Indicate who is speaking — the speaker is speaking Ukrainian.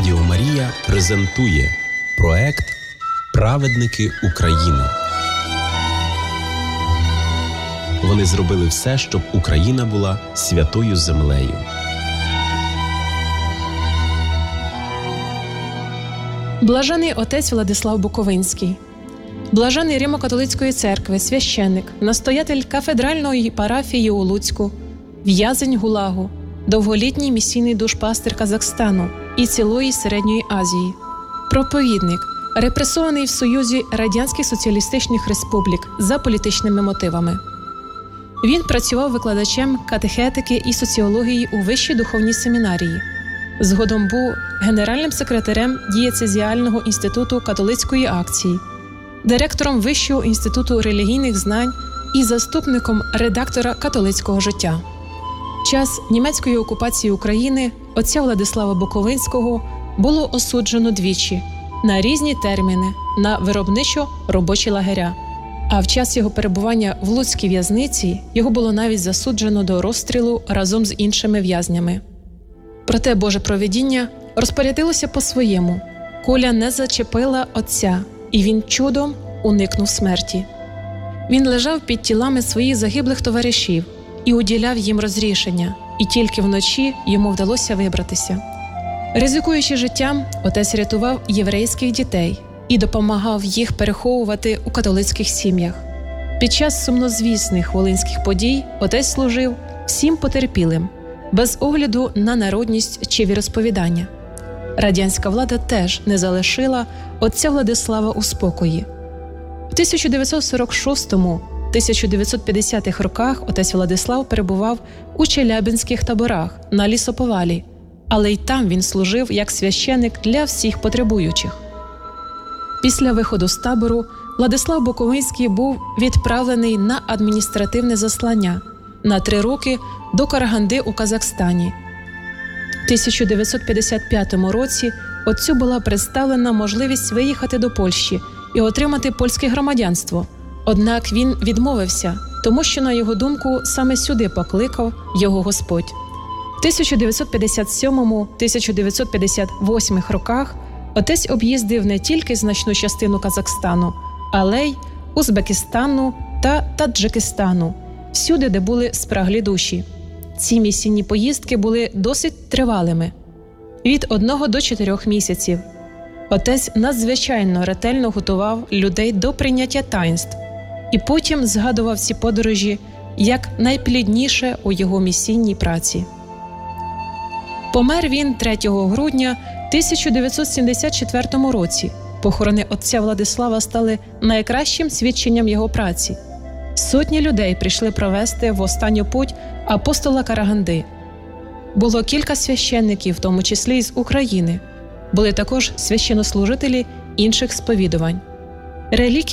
Speaker 1: Радіо Марія презентує проект «Праведники України». Вони зробили все, щоб Україна була святою землею.
Speaker 2: Блажений отець Владислав Буковинський, блажений Римо-католицької церкви, священник, настоятель кафедральної парафії у Луцьку, в'язень ГУЛАГу, довголітній місійний душпастир Казахстану і цілої Середньої Азії, проповідник, репресований в Союзі Радянських Соціалістичних Республік за політичними мотивами. Він працював викладачем катехетики і соціології у Вищій духовній семінарії. Згодом був генеральним секретарем Дієцезіального інституту католицької акції, директором Вищого інституту релігійних знань і заступником редактора католицького життя. Час німецької окупації України отця Владислава Буковинського було осуджено двічі на різні терміни на виробничо-робочі лагеря, а в час його перебування в Луцькій в'язниці його було навіть засуджено до розстрілу разом з іншими в'язнями. Проте Боже провидіння розпорядилося по-своєму. Куля не зачепила отця, і він чудом уникнув смерті. Він лежав під тілами своїх загиблих товаришів і уділяв їм розрішення, і тільки вночі йому вдалося вибратися. Ризикуючи життям, отець рятував єврейських дітей і допомагав їх переховувати у католицьких сім'ях. Під час сумнозвісних волинських подій отець служив всім потерпілим, без огляду на народність чи віросповідання. Радянська влада теж не залишила отця Владислава у спокої. В 1946-1950 роках отець Владислав перебував у челябинських таборах на лісоповалі, але й там він служив як священик для всіх потребуючих. Після виходу з табору Владислав Буковинський був відправлений на адміністративне заслання на 3 роки до Караганди у Казахстані. В 1955 році отцю була представлена можливість виїхати до Польщі і отримати польське громадянство. Однак він відмовився, тому що, на його думку, саме сюди покликав його Господь. В 1957-1958 роках отець об'їздив не тільки значну частину Казахстану, але й Узбекистану та Таджикистану, всюди, де були спраглі душі. Ці місійні поїздки були досить тривалими – від 1 до 4 місяців. Отець надзвичайно ретельно готував людей до прийняття таїнств і потім згадував ці подорожі як найплідніше у його місійній праці. Помер він 3 грудня 1974 році. Похорони отця Владислава стали найкращим свідченням його праці. Сотні людей прийшли провести в останню путь апостола Караганди. Було кілька священників, в тому числі й з України. Були також священнослужителі інших сповідувань. Реліквії